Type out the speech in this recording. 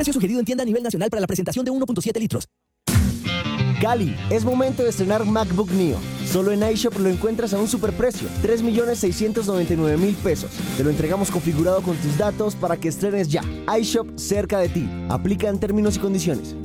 Precio sugerido en tienda a nivel nacional para la presentación de 1.7 litros. Cali, es momento de estrenar MacBook Neo. Solo en iShop lo encuentras a un superprecio, 3.699.000 pesos. Te lo entregamos configurado con tus datos para que estrenes ya. iShop cerca de ti. Aplican términos y condiciones.